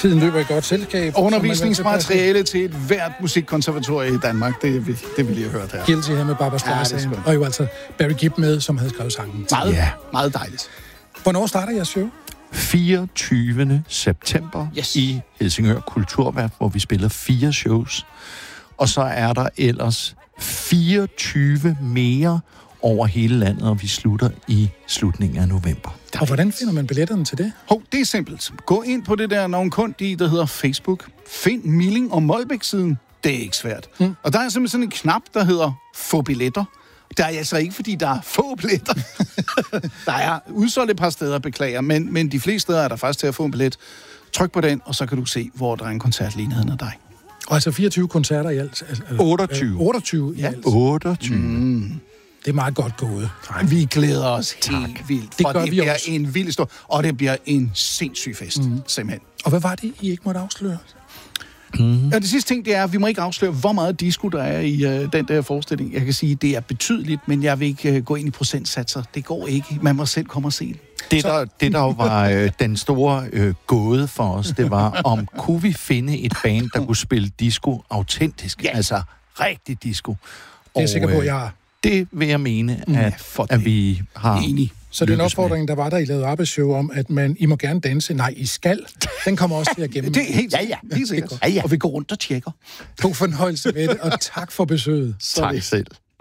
Tiden løber i godt selskab. Undervisningsmateriale til et hvert musikkonservatorie i Danmark. Det vil jeg have hørt her. Guilty her med Barbra Streisand. Og jo altså Barry Gibb med, som havde skrevet sangen. Meget dejligt. Hvornår starter jeres show? 24. september i Helsingør Kulturværk, hvor vi spiller 4 shows. Og så er der ellers 24 mere over hele landet, og vi slutter i slutningen af november. Og hvordan finder man billetterne til det? Det er simpelt. Gå ind på det der navnkundige, der hedder Facebook. Find Milling og Molbæk-siden. Det er ikke svært. Og der er simpelthen sådan en knap, der hedder Få billetter. Der er altså ikke, fordi der er få billetter. Der er udsolgt et par steder, beklager, men de fleste steder er der faktisk til at få en billet. Tryk på den, og så kan du se, hvor der er en koncert lige neden af dig. Og altså 24 koncerter i alt? 28. 28 i alt? 28. Det er meget godt gået. Vi glæder os helt vildt. Det gør det vi bliver også. en vild stor, og det bliver en sindssyg fest, simpelthen. Og hvad var det, I ikke måtte afsløre? Og det sidste ting, det er, at vi må ikke afsløre, hvor meget disco der er i den der forestilling. Jeg kan sige, at det er betydeligt, men jeg vil ikke gå ind i procentsatser. Det går ikke. Man må selv komme og se det. Det der jo var den store gåde for os, det var, om kunne vi finde et band, der kunne spille disco autentisk, altså rigtig disco. Det er jeg sikker på, at jeg har. Det vil jeg mene, at vi har. Enig. Så den opfordring, der var der, I lavede arbejdsshow om, at I må gerne danse. Nej, I skal. Den kommer også til at gemme. Det er helt sikkert. Og vi går rundt og tjekker. God fornøjelse med det, og tak for besøget. Tak selv.